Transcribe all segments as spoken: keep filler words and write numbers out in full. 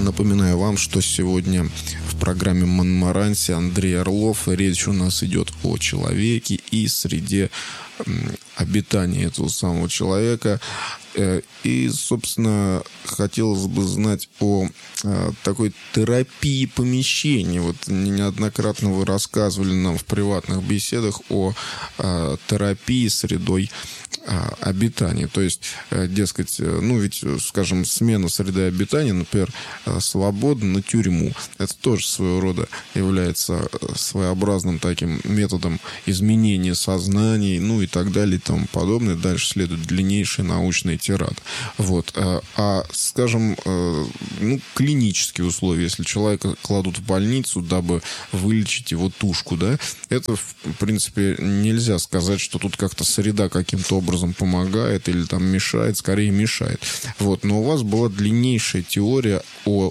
Напоминаю вам, что сегодня в программе «Монмаранси» Андрей Орлов. Речь у нас идет о человеке и среде обитания этого самого человека. И, собственно, хотелось бы знать о такой терапии помещений. Вот неоднократно вы рассказывали нам в приватных беседах о терапии средой обитания. То есть, дескать, ну ведь, скажем, смена среды обитания, например, свобода на тюрьму, это тоже своего рода является своеобразным таким методом изменения сознаний, ну и так далее и тому подобное. Дальше следует длиннейший научный тирад. Вот. А, скажем, ну, клинические условия, если человека кладут в больницу, дабы вылечить его тушку, да, это, в принципе, нельзя сказать, что тут как-то среда каким-то образом помогает или там мешает, скорее мешает. Вот. Но у вас была длиннейшая теория о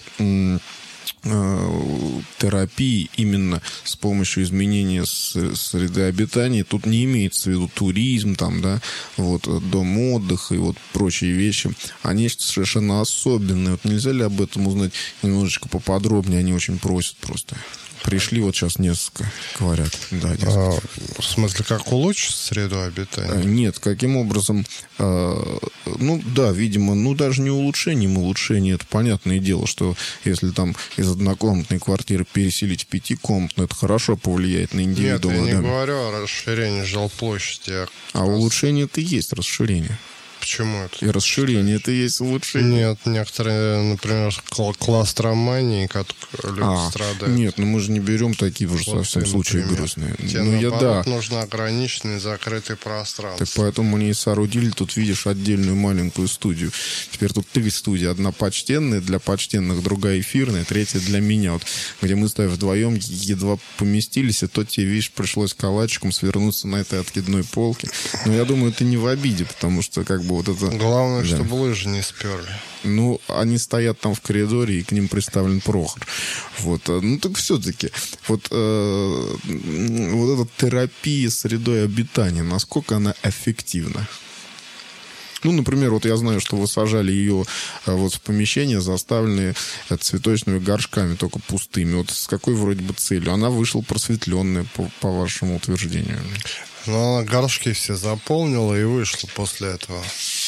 терапии именно с помощью изменения среды обитания. Тут не имеется в виду туризм, там, да, вот, дом отдыха и вот прочие вещи, а нечто совершенно особенное. Вот нельзя ли об этом узнать немножечко поподробнее? Они очень просят просто. Пришли, вот сейчас несколько говорят. Да, а, в смысле, как улучшить среду обитания? Нет, каким образом? А, ну, да, видимо, ну, даже не улучшением, улучшение, это понятное дело, что если там из однокомнатной квартиры переселить в пятикомнатную, это хорошо повлияет на индивидуума. Нет, я не да? говорю о расширении жилплощади. А улучшение это и есть расширение. Почему это? И расширение это и есть улучшение. Нет, некоторые, например, кластромании, которые люди а, страдают. Нет, ну мы же не берем такие уже вот совсем случаи грустные. Тебе, ну, наоборот, я, да. нужно ограниченное закрытое пространство. Так поэтому они и соорудили, тут видишь, отдельную маленькую студию. Теперь тут три студии. Одна почтенная, для почтенных, другая эфирная, третья для меня. Вот, где мы с тобой вдвоем едва поместились, и то тебе, видишь, пришлось калачиком свернуться на этой откидной полке. Но я думаю, это не в обиде, потому что как бы вот это... Главное, да. чтобы лыжи не сперли. Ну, они стоят там в коридоре, и к ним приставлен Прохор. Вот. Ну, так все-таки, вот, э, вот эта терапия средой обитания, насколько она эффективна? Ну, например, вот я знаю, что вы сажали ее вот в помещение, заставленные цветочными горшками, только пустыми. Вот с какой вроде бы целью? Она вышла просветленная, по, по вашему утверждению. Ну, она горшки все заполнила и вышла после этого.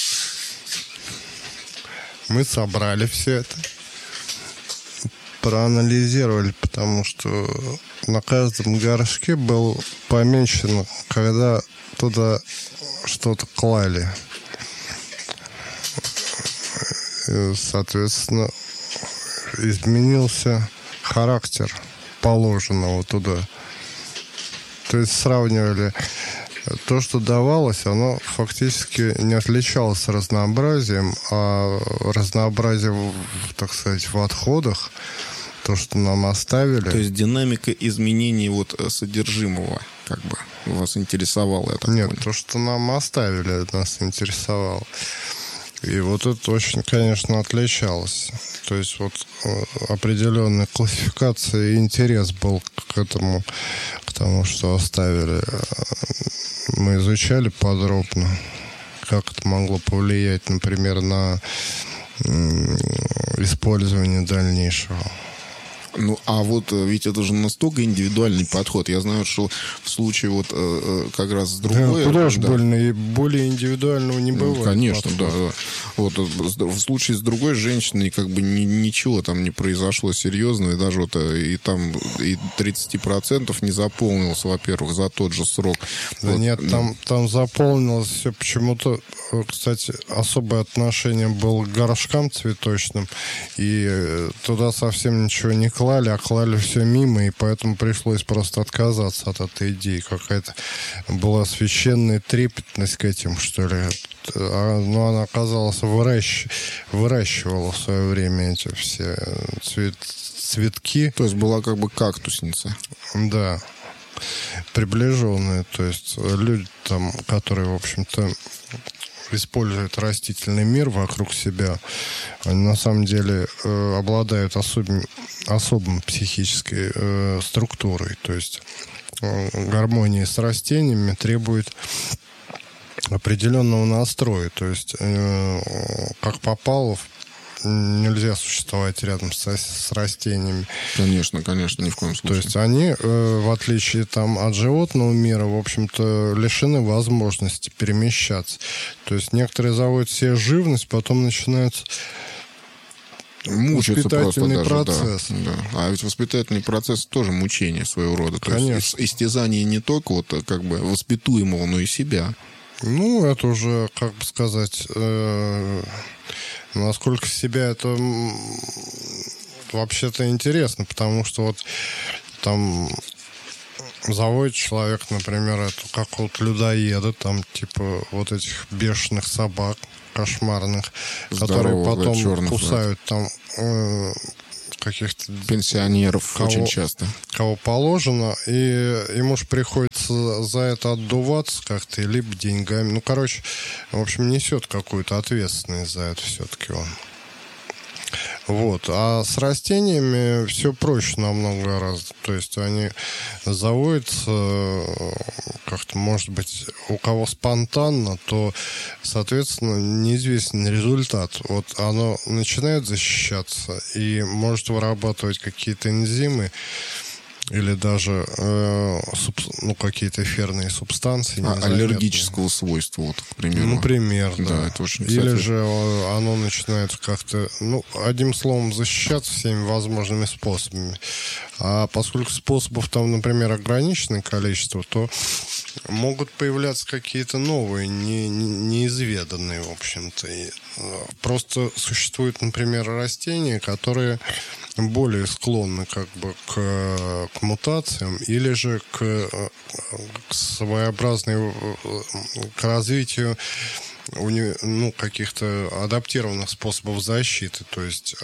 Мы собрали все это, проанализировали, потому что на каждом горшке был помечен, когда туда что-то клали. И, соответственно, изменился характер положенного туда. То есть сравнивали то, что давалось, оно фактически не отличалось разнообразием, а разнообразие, так сказать, в отходах, то, что нам оставили. То есть динамика изменений вот содержимого, как бы, вас интересовало, я так Нет, понял. то, что нам оставили, нас интересовало. И вот это очень, конечно, отличалось. То есть вот определенная классификация и интерес был к этому, к тому, что оставили. Мы изучали подробно, как это могло повлиять, например, на использование дальнейшего. Ну, а вот ведь это же настолько индивидуальный подход. Я знаю, что в случае вот как раз с другой... Да, куда же да. более, более индивидуального не бывает. Ну, конечно, да, да. Вот в случае с другой женщиной как бы ни, ничего там не произошло серьезного. И даже вот и там и тридцать процентов не заполнилось, во-первых, за тот же срок. Да вот. Нет, там, там заполнилось все почему-то. Кстати, особое отношение было к горшкам цветочным. И туда совсем ничего не клали, а клали все мимо, и поэтому пришлось просто отказаться от этой идеи. Какая-то была священная трепетность к этим, что ли. Но она, оказалось, выращ... выращивала в свое время эти все цвет... цветки. То есть была как бы кактусница. Да. Приближенные. То есть люди там, которые, в общем-то, используют растительный мир вокруг себя, они на самом деле э, обладают особым, особым психической э, структурой. То есть э, гармония с растениями требует определенного настроя. То есть э, как попало, нельзя существовать рядом с, с растениями. Конечно, конечно, ни в коем случае. То есть они, э, в отличие там, от животного мира, в общем-то, лишены возможности перемещаться. То есть некоторые заводят себе живность, потом начинается мучается воспитательный просто даже, процесс. Да, да. А ведь воспитательный процесс тоже мучение своего рода. То Конечно. есть истязание не только вот как бы воспитуемого, но и себя. Ну, это уже, как бы сказать, э, насколько себя это м, вообще-то интересно, потому что вот там заводит человек, например, эту какого-то людоеда, там типа вот этих бешеных собак кошмарных, которые Здорового, потом черных, кусают там э, каких-то пенсионеров кого, очень часто. Кого положено, и ему же приходится за это отдуваться как-то, либо деньгами. Ну, короче, в общем, несет какую-то ответственность за это все-таки он. Вот. А с растениями все проще намного раз. То есть они заводятся как-то, может быть, у кого спонтанно, то, соответственно, неизвестен результат. Вот оно начинает защищаться и может вырабатывать какие-то энзимы или даже э, суб, ну, какие-то эфирные субстанции. А, аллергического свойства, вот, к примеру. Например, да. да. Это очень, или кстати... же оно начинает как-то, ну, одним словом, защищаться всеми возможными способами. А поскольку способов там, например, ограниченное количество, то могут появляться какие-то новые, не, не, неизведанные, в общем-то. И просто существуют, например, растения, которые более склонны как бы к, к мутациям или же к, к своеобразной к развитию ну, каких-то адаптированных способов защиты. То есть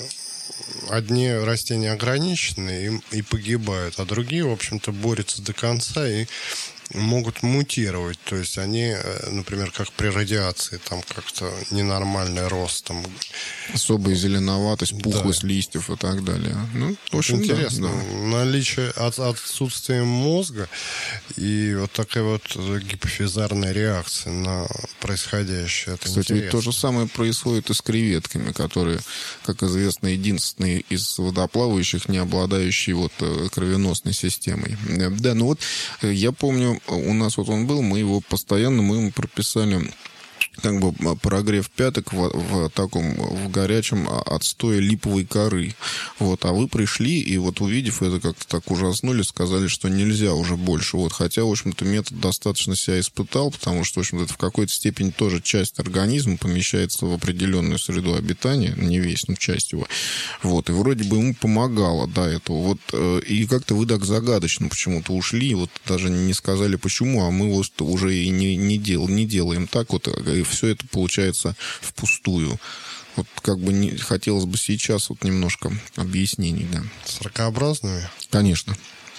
одни растения ограничены и, и погибают, а другие, в общем-то, борются до конца и могут мутировать. То есть они, например, как при радиации, там как-то ненормальный рост. Там... Особая зеленоватость, пухлость да. листьев и так далее. Ну, очень интересно. Да, да. Наличие от, отсутствия мозга и вот такая вот гипофизарная реакция на происходящее. Это Кстати, ведь то же самое происходит и с креветками, которые, как известно, единственные из водоплавающих, не обладающие вот кровеносной системой. Да, ну вот я помню, у нас вот он был, мы его постоянно, мы ему прописали как бы прогрев пяток в, в таком, в горячем отстое липовой коры. Вот, а вы пришли и вот увидев это, как-то так ужаснули, сказали, что нельзя уже больше. Вот, хотя, в общем-то, метод достаточно себя испытал, потому что, в общем-то, это в какой-то степени тоже часть организма помещается в определенную среду обитания, не весь, но часть его. Вот, и вроде бы ему помогало до этого. Вот, и как-то вы так загадочно почему-то ушли, вот даже не сказали почему, а мы вот уже и не, не, дел, не делаем так вот, и все это получается впустую. Вот как бы не, хотелось бы сейчас вот немножко объяснений, да. С ракообразными? Конечно.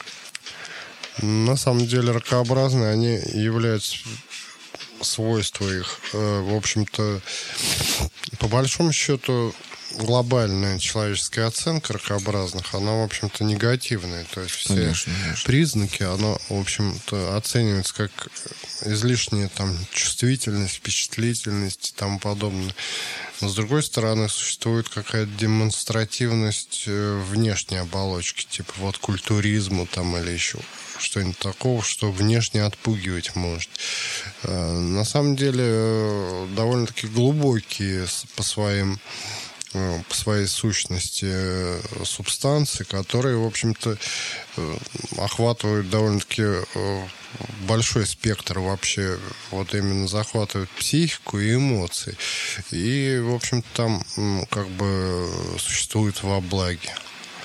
На самом деле ракообразные, они являются, свойства их, в общем-то, по большому счету, глобальная человеческая оценка ракообразных, она, в общем-то, негативная. То есть все конечно, конечно. признаки, она, в общем-то, оценивается как излишняя там чувствительность, впечатлительность и тому подобное. Но, с другой стороны, существует какая-то демонстративность внешней оболочки, типа вот культуризму там или еще что-нибудь такого, что внешне отпугивать может. На самом деле, довольно-таки глубокие по своим по своей сущности субстанции, которые, в общем-то, охватывают довольно-таки большой спектр вообще, вот именно захватывают психику и эмоции. И, в общем-то, там как бы существует во благе.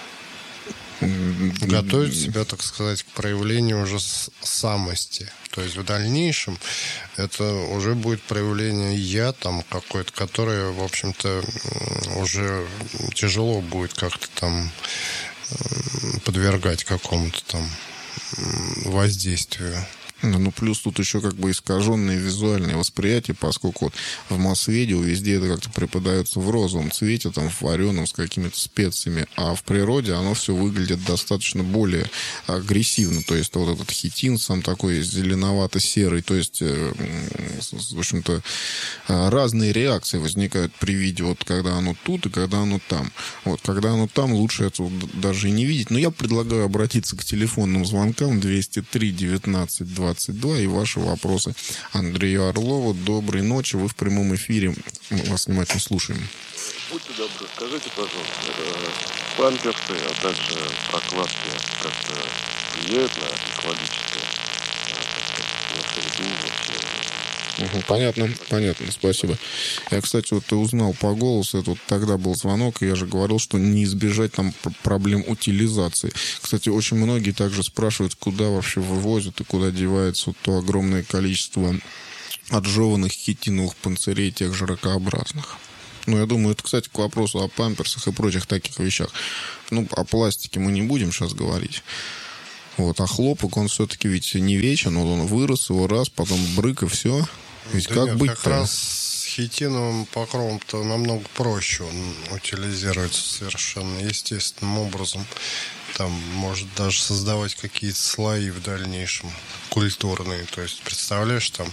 Готовить себя, так сказать, к проявлению уже самости. То есть в дальнейшем это уже будет проявление «я» там какое-то, которое, в общем-то, уже тяжело будет как-то там подвергать какому-то там воздействию Ну, плюс тут еще как бы искаженное визуальное восприятие, поскольку вот в масс-видео везде это как-то преподается в розовом цвете, там, в вареном, с какими-то специями, а в природе оно все выглядит достаточно более агрессивно. То есть вот этот хитин сам такой зеленовато-серый, то есть, в общем-то, разные реакции возникают при виде, вот когда оно тут и когда оно там. Вот, когда оно там, лучше это даже и не видеть. Но я предлагаю обратиться к телефонным звонкам двести три девятнадцать двадцать два и ваши вопросы Андрею Орлову. Доброй ночи, вы в прямом эфире. Мы вас внимательно слушаем. Будьте добры, скажите, пожалуйста, памперсы, а также прокладки как-то влияют на экологическое, так сказать, вообще? Угу, понятно, понятно, спасибо. Я, кстати, вот и узнал по голосу, это вот тогда был звонок, и я же говорил, что не избежать там проблем утилизации. Кстати, очень многие также спрашивают, куда вообще вывозят и куда девается вот то огромное количество отжеванных хитиновых панцирей, тех же ракообразных. Ну, я думаю, это, кстати, к вопросу о памперсах и прочих таких вещах. Ну, о пластике мы не будем сейчас говорить. Вот, а хлопок, он все-таки ведь не вечен, вот он вырос, его раз, потом брык и все. Ведь да как нет, быть-то? Как раз с хитиновым покровом-то намного проще. Он утилизируется совершенно естественным образом. Там может даже создавать какие-то слои в дальнейшем культурные. То есть, представляешь, там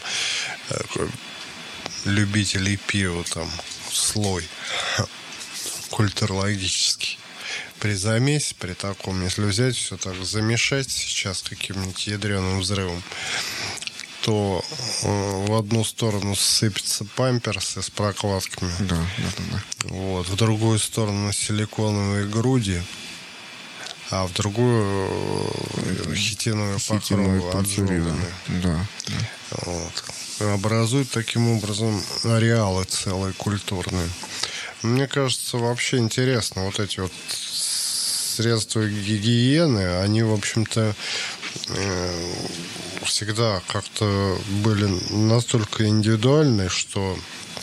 любителей пива, там слой культурологический. При замесе, при таком, если взять все так, замешать сейчас каким-нибудь ядреным взрывом, то э, в одну сторону сыпятся памперсы с прокладками, да, да, да. Вот, в другую сторону силиконовые груди, а в другую э, хитиновые покровы отжеванные. Да, да. Вот. Образуют таким образом ареалы целые культурные. Мне кажется, вообще интересно, вот эти вот средства гигиены, они, в общем-то, всегда как-то были настолько индивидуальны, что,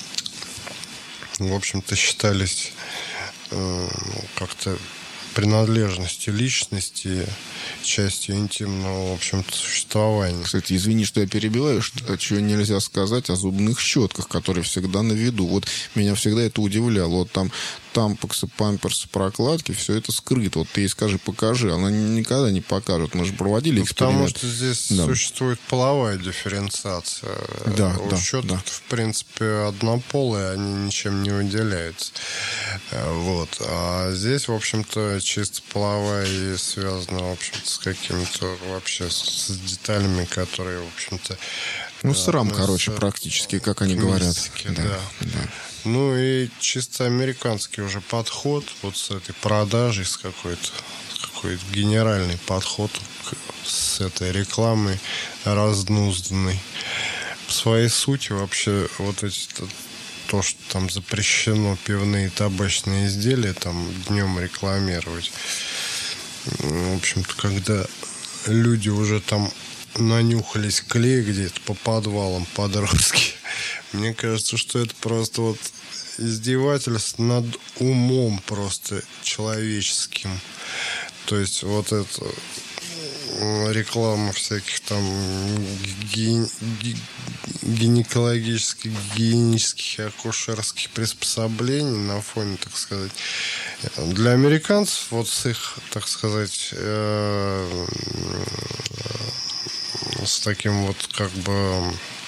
в общем-то, считались как-то принадлежностью личности, частью интимного, в общем-то, существования. Кстати, извини, что я перебиваю, что, чего нельзя сказать о зубных щетках, которые всегда на виду. Вот меня всегда это удивляло. Вот там тампоксы, памперсы, прокладки, все это скрыто. Вот ты ей скажи, покажи. Она никогда не покажет. Мы же проводили ну, эксперимент. Потому что здесь да. существует половая дифференциация. Да, У да, щеток, да. в принципе, однополые, они ничем не выделяются. Вот. А здесь, в общем-то, чисто половая и связана, в общем-то, с какими-то вообще с деталями, которые, в общем-то... Ну, срам, да, короче, с... практически, как они говорят. Да. Да, да. Ну и чисто американский уже подход вот с этой продажей, с какой-то какой-то генеральный подход к, с этой рекламой разнузданной. В своей сути вообще вот эти то, что там запрещено пивные и табачные изделия там днем рекламировать. В общем-то, когда люди уже там нанюхались клей где-то по подвалам подростки, мне кажется, что это просто вот издевательство над умом просто человеческим. То есть вот это реклама всяких там ги- ги- гинекологических, гигиенических и акушерских приспособлений на фоне, так сказать. Для американцев вот с их, так сказать, э- с таким вот как бы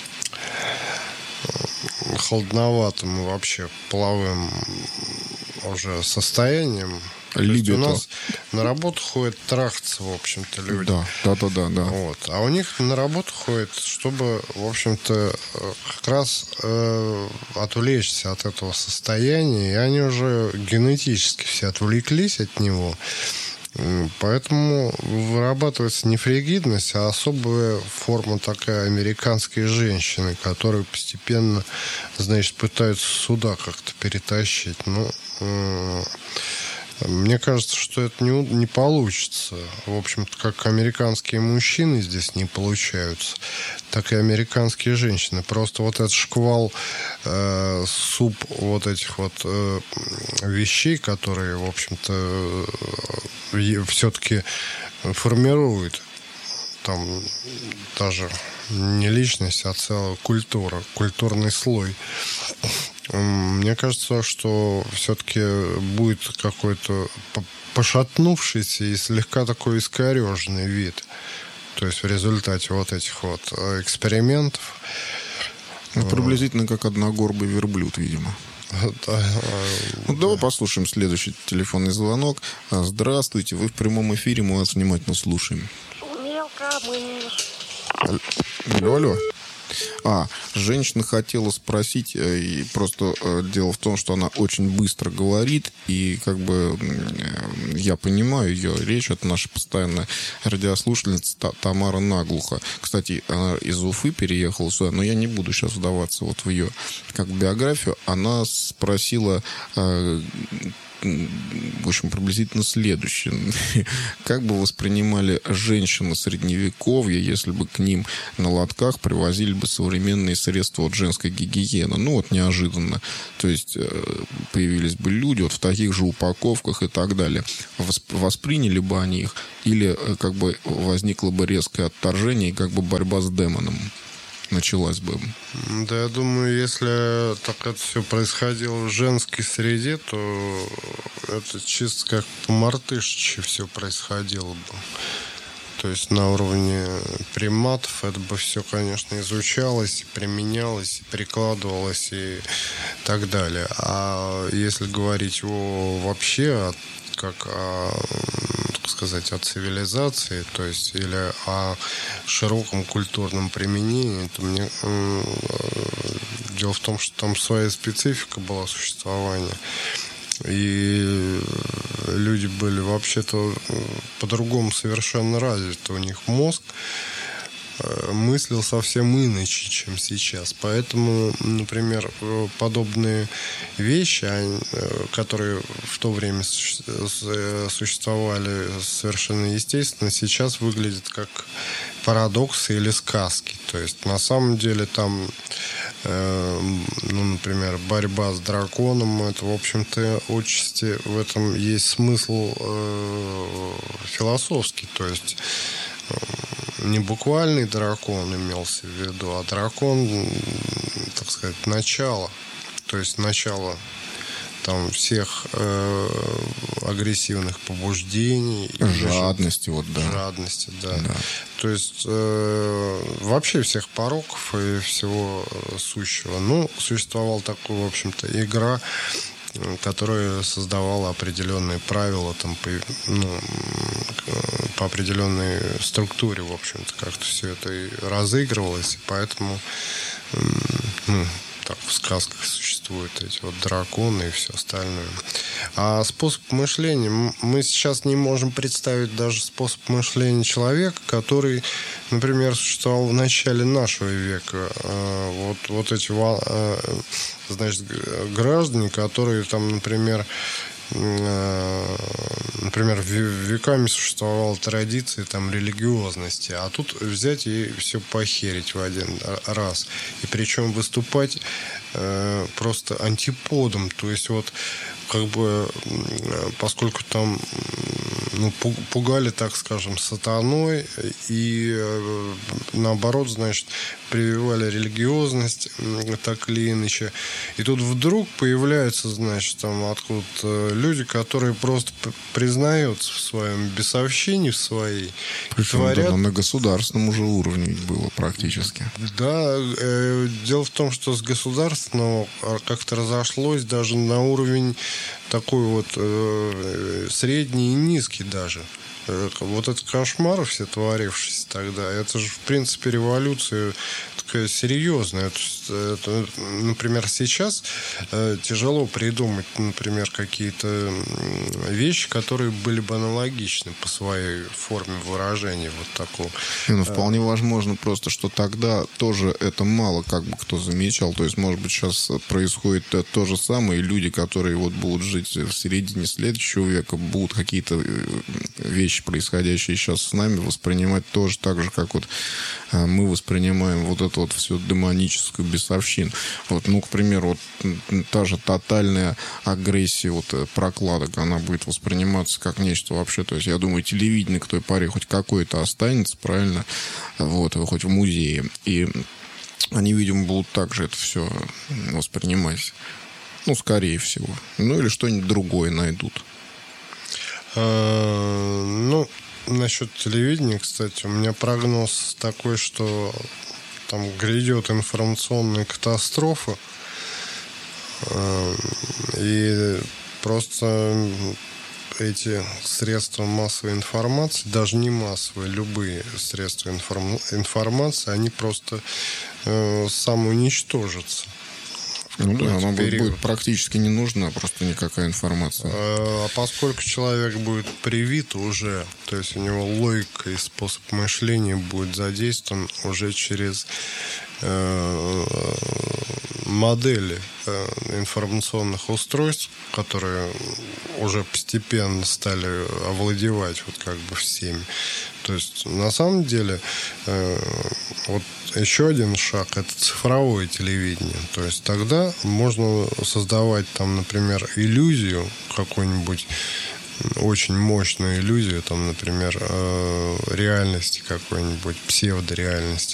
холодноватым и вообще половым уже состоянием. У нас на работу ходят трахаться, в общем-то, люди. Да, да, да, да, да. Вот. А у них на работу ходят, чтобы, в общем-то, как раз э, отвлечься от этого состояния, и они уже генетически все отвлеклись от него. Поэтому вырабатывается не фригидность, а особая форма такая американской женщины, которую постепенно, значит, пытаются сюда как-то перетащить. Ну, мне кажется, что это не, не получится. В общем-то, как американские мужчины здесь не получаются, так и американские женщины. Просто вот этот шквал, э, суп вот этих вот э, вещей, которые, в общем-то, э, все-таки формируют там даже не личность, а целая культура, культурный слой. Мне кажется, что все-таки будет какой-то пошатнувшийся и слегка такой искореженный вид. То есть в результате вот этих вот экспериментов. Ну, приблизительно как одногорбый верблюд, видимо. Ну, давай послушаем следующий телефонный звонок. Здравствуйте, вы в прямом эфире, мы вас внимательно слушаем. Алло, алло. А, женщина хотела спросить, и просто дело в том, что она очень быстро говорит, и как бы я понимаю ее речь, это наша постоянная радиослушательница Тамара Наглухо. Кстати, она из Уфы переехала сюда, но я не буду сейчас вдаваться вот в ее как биографию. Она спросила, в общем, приблизительно следующее. Как бы воспринимали женщины Средневековья, если бы к ним на лотках привозили бы современные средства от женской гигиены? Ну, вот неожиданно. То есть появились бы люди вот в таких же упаковках и так далее. Восприняли бы они их? Или как бы возникло бы резкое отторжение и как бы борьба с демоном началась бы? Да, я думаю, если так это все происходило в женской среде, то это чисто как по-мартышечи все происходило бы. То есть на уровне приматов это бы все, конечно, изучалось, применялось, прикладывалось и так далее. А если говорить о вообще как о, так сказать, о цивилизации, то есть или о широком культурном применении, то мне э, дело в том, что там своя специфика была существования. И люди были вообще-то по-другому совершенно развиты. У них мозг мыслил совсем иначе, чем сейчас. Поэтому, например, подобные вещи, которые в то время существовали совершенно естественно, сейчас выглядят как парадоксы или сказки. То есть, на самом деле, там, ну, например, борьба с драконом, это, в общем-то, отчасти в этом есть смысл философский. То есть, не буквальный дракон имелся в виду, а дракон, так сказать, начало. То есть начало там всех э, агрессивных побуждений. Жадности, вот, да. Жадности, да. да. То есть э, вообще всех пороков и всего сущего. Ну, существовала такая, в общем-то, игра, которая создавала определенные правила там, по, ну, по определенной структуре, в общем-то, как-то все это и разыгрывалось, и поэтому ну, так в сказках существуют эти вот драконы и все остальное. А способ мышления, мы сейчас не можем представить даже способ мышления человека, который, например, существовал в начале нашего века. Вот, вот эти, значит, граждане, которые там, например, например, веками существовала традиция там религиозности, а тут взять и все похерить в один раз. И причем выступать э, просто антиподом. То есть вот как бы поскольку там ну, пугали, так скажем, сатаной и наоборот, значит, прививали религиозность так или иначе. И тут вдруг появляются, значит, там откуда-то люди, которые просто признаются в своем бесовщине, в своей. Причем творят... да, на государственном уже уровне было практически. Да, э, дело в том, что с государственного как-то разошлось даже на уровень такой вот э, средний и низкий даже. Вот этот кошмар все творившийся тогда, это же, в принципе, революция такая серьезная. Это, это, например, сейчас э, тяжело придумать, например, какие-то вещи, которые были бы аналогичны по своей форме выражения вот такого. Ну, вполне возможно просто, что тогда тоже это мало как бы кто замечал. То есть, может быть, сейчас происходит то же самое, и люди, которые вот будут жить в середине следующего века, будут какие-то вещи, происходящие сейчас с нами, воспринимать тоже так же, как вот мы воспринимаем вот эту вот всю демоническую бесовщину. Вот, ну, к примеру, вот та же тотальная агрессия вот прокладок, она будет восприниматься как нечто вообще. То есть, я думаю, телевидение к той поре хоть какое-то останется, правильно? Вот, хоть в музее. И они, видимо, будут также это все воспринимать. Ну, скорее всего. Ну, или что-нибудь другое найдут. А, ну, насчет телевидения, кстати, у меня прогноз такой, что там грядет информационная катастрофа. И просто эти средства массовой информации, даже не массовые, любые средства информ... информации, они просто э, самоуничтожатся. Ну да, она будет, будет практически не нужна, просто никакая информация. А, а поскольку человек будет привит уже, то есть у него логика и способ мышления будет задействован уже через э, модели э, информационных устройств, которые уже постепенно стали овладевать вот как бы всеми. То есть на самом деле э, вот еще один шаг — это цифровое телевидение. То есть тогда можно создавать там, например, иллюзию, какую-нибудь очень мощную иллюзию, там, например, э, реальности какой-нибудь, псевдореальности.